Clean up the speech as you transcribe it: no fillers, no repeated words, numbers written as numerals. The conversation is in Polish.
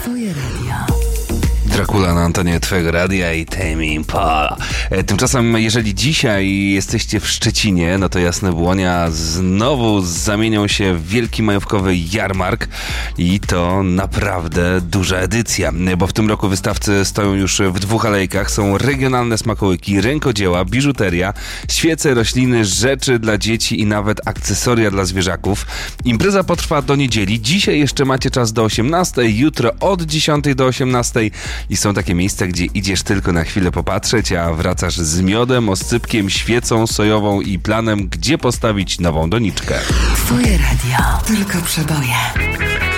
Twoje radio. Dracula na antenie Twojego radia i Tame Impala. Tymczasem, jeżeli dzisiaj jesteście w Szczecinie, no to Jasne Błonia znowu zamienią się w wielki majówkowy jarmark i to naprawdę duża edycja, bo w tym roku wystawcy stoją już w dwóch alejkach. Są regionalne smakołyki, rękodzieła, biżuteria, świece, rośliny, rzeczy dla dzieci i nawet akcesoria dla zwierzaków. Impreza potrwa do niedzieli. Dzisiaj jeszcze macie czas do 18, jutro od 10 do 18 i są takie miejsca, gdzie idziesz tylko na chwilę popatrzeć, a wracasz z miodem, oscypkiem, świecą sojową i planem, gdzie postawić nową doniczkę. Twoje radio. Tylko przeboje.